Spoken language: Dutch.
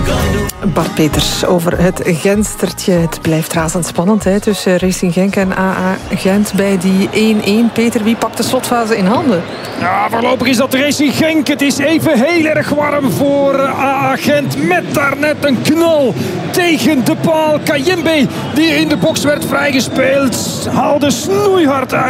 Bart Peters over het Genstertje. Het blijft razendspannend hè, tussen Racing Genk en AA Gent bij die 1-1. Peter, wie pakt de slotfase in handen? Ja, voorlopig is dat Racing Genk. Het is even heel erg warm voor AA Gent. Met daarnet een knal tegen de paal. Kayembe, die in de box werd vrijgespeeld, haalde snoeihard uit.